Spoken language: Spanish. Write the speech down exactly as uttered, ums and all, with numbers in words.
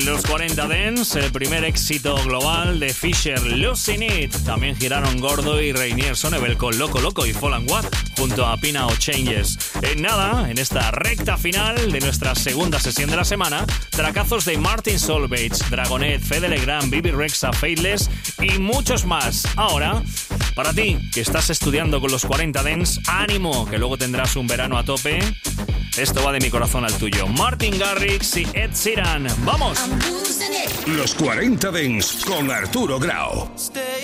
Los cuarenta Dance, el primer éxito global de Fisher, Losing It. También giraron Gordo y Rainier Sonnebel con Loco Loco y Fall and What junto a Pina o Changes. En nada, en esta recta final de nuestra segunda sesión de la semana, tracazos de Martin Solveig, Dragonet, Fede Legrand, Bibi Rexha, Faithless y muchos más. Ahora, para ti que estás estudiando con los cuarenta Dance, ánimo, que luego tendrás un verano a tope. Esto va de mi corazón al tuyo. Martin Garrix y Ed Sheeran. ¡Vamos! Los cuarenta Dance con Arturo Grau.